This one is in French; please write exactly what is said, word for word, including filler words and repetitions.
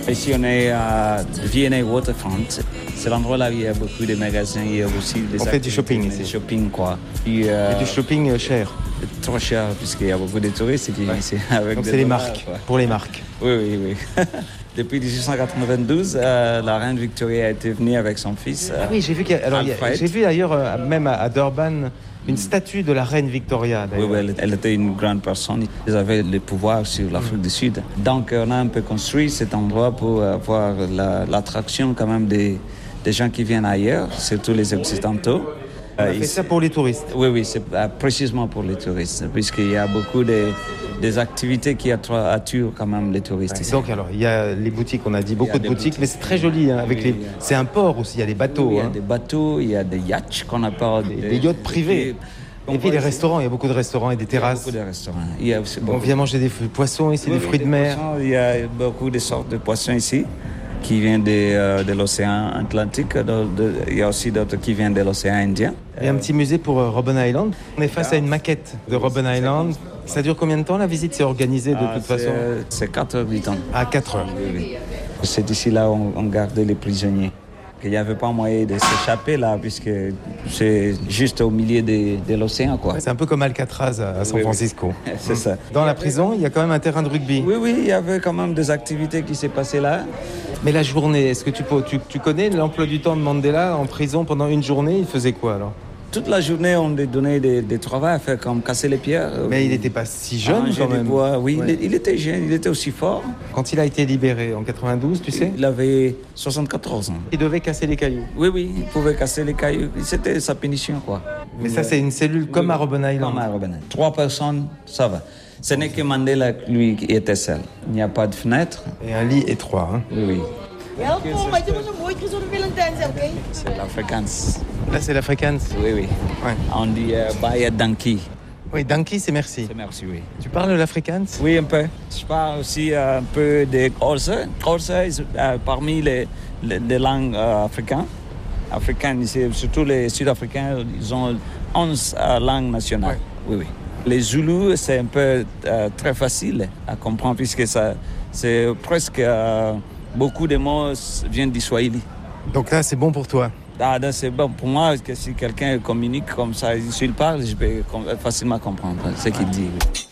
Ici, on est à V and A Waterfront. C'est l'endroit là où il y a beaucoup de magasins. Il y a aussi des On fait du shopping ici. Du shopping, quoi. Puis, euh, Et du shopping cher. Trop cher, puisqu'il y a beaucoup de touristes qui viennent ici avec Donc des c'est les dollars, marques, quoi. pour les marques. Oui, oui, oui. Depuis dix-huit cent quatre-vingt-douze, euh, la reine Victoria a été venue avec son fils. Euh, Ah oui, j'ai vu, qu'il y a- alors, il y a- Alfred. j'ai vu d'ailleurs, euh, même à, à Durban, une statue de la reine Victoria. Oui, D'ailleurs. oui, elle, elle était une grande personne. Ils avaient le pouvoir sur l'Afrique du Sud. Donc, on a un peu construit cet endroit pour avoir la- l'attraction quand même des, des gens qui viennent ailleurs, surtout les Occidentaux. On a Euh, fait ici- ça pour les touristes. Oui, oui, c'est euh, précisément pour les touristes, puisqu'il y a beaucoup de, des activités qui attra- attirent quand même les touristes ici. Donc alors, il y a les boutiques, on a dit beaucoup Il y a de des boutiques, boutiques. mais c'est très joli. Hein, avec Oui, les... il y a- C'est un port aussi, il y a des bateaux. Il y a hein. des bateaux, il y a des yachts qu'on appelle Des- des yachts privés. Et puis les restaurants, il y a beaucoup de restaurants et des Il y a terrasses. beaucoup de restaurants. Il y a aussi On beaucoup- vient manger des f- poissons ici, Oui, des oui, fruits de mer. poissons. Il y a beaucoup de sortes de poissons ici qui viennent de, euh, de l'océan Atlantique. De- de- il y a aussi d'autres qui viennent de l'océan Indien. Il y a un petit musée pour euh, Robben Island. On est face à une maquette de Robben Island. Ça dure combien de temps la visite? C'est organisé de Ah, toute c'est- façon C'est quatre heures du temps. à quatre heures. Oui, oui. C'est ici là où on, on gardait les prisonniers. Il n'y avait pas moyen de s'échapper là, puisque c'est juste au milieu de, de l'océan, quoi. C'est un peu comme Alcatraz à à San Oui, oui. Francisco. C'est ça. Dans la prison, il y a quand même un terrain de rugby. Oui, oui, il y avait quand même des activités qui s'est passées là. Mais la journée, est-ce que tu, peux- tu, tu connais l'emploi du temps de Mandela en prison pendant une journée? Il faisait quoi alors? Toute la journée, on lui donnait des, des travaux à faire, comme casser les pierres. Mais il n'était pas si jeune arranger quand des même. bois. Oui, Ouais. il, il était jeune, il était aussi fort. Quand il a été libéré en quatre-vingt-douze, tu sais, Il avait soixante-quatorze ans. il devait casser les cailloux. Oui, oui, il pouvait casser les cailloux. C'était sa punition, quoi. Mais ça, c'est une cellule comme à Robben Island. Comme à Robben Island. Trois personnes, ça va. Ce n'est que Mandela, lui, qui était seul. Il n'y a pas de fenêtre. Et un lit étroit. Hein. Oui, oui. Welkom, maar je moet een mooi gezonde Valentijn zijn, oké? C'est l'Afrikaans. Là, c'est l'Afrikaans. Oui, oui. Ouais. On dit euh, Baya Danki. Oui, Danki, c'est merci. C'est merci, oui. Tu parles l'Afrikaans? Oui, un peu. Je parle aussi euh, un peu de Corse. Corse est euh, parmi les, les, les langues euh, africaines. Africaines, c'est- surtout les Sud-Africains, ils ont onze euh, langues nationales. Oui, oui. Les Zoulous, c'est un peu euh, très facile à comprendre puisque ça, c'est presque euh, beaucoup de mots viennent du Swahili. Donc là, c'est bon pour toi. Ah, donc c'est bon pour moi que si quelqu'un communique comme ça, s'il parle, je peux com- facilement comprendre ce qu'il dit. Oui.